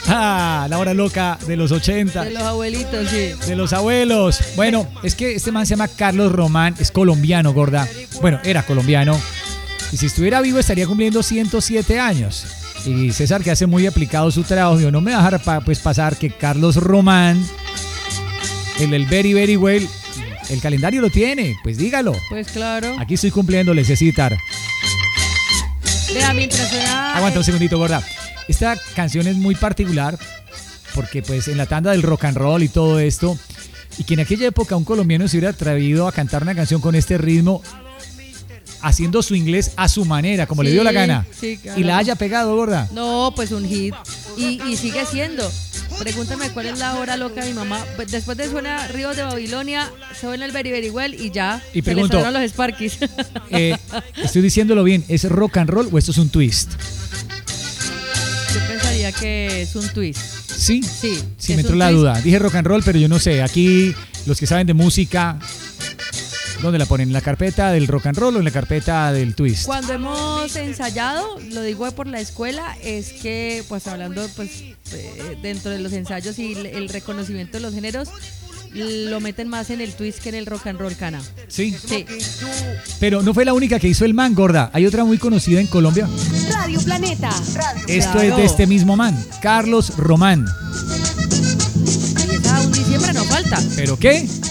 Ah, la hora loca de los 80. De los abuelitos, sí. De los abuelos. Bueno, es que este man se llama Carlos Román, es colombiano, gorda. Bueno, era colombiano. Y si estuviera vivo estaría cumpliendo 107 años. Y César, que hace muy aplicado su trabajo, dijo, no me va a dejar pasar que Carlos Román, el Very Very Well, el calendario lo tiene, pues dígalo. Pues claro. Aquí estoy cumpliendo, necesitar. Vea, mientras suena... Aguanta un segundito, gorda. Esta canción es muy particular porque pues en la tanda del rock and roll y todo esto, y que en aquella época un colombiano se hubiera atrevido a cantar una canción con este ritmo, haciendo su inglés a su manera, como le dio la gana, sí, claro. Y la haya pegado, gorda. No, pues un hit. Y sigue siendo. Pregúntame cuál es la hora loca de mi mamá. Después de Suena Ríos de Babilonia, suena el Very Very Well y ya. Y pregunto, se le salieron los Sparkies. Estoy diciéndolo bien, ¿es rock and roll o esto es un twist? Yo pensaría que es un twist. ¿Sí? Sí, me entró la duda. Dije rock and roll, pero yo no sé. Aquí los que saben de música, ¿dónde la ponen? ¿En la carpeta del rock and roll o en la carpeta del twist? Cuando hemos ensayado, lo digo por la escuela, es que, pues hablando pues dentro de los ensayos y el reconocimiento de los géneros, lo meten más en el twist que en el rock and roll, Cana. ¿Sí? Sí. Pero no fue la única que hizo el man, gorda. Hay otra muy conocida en Colombia. Radio Planeta. Esto Claro. es de este mismo man, Carlos Román. Y esa un diciembre no falta. ¿Pero qué?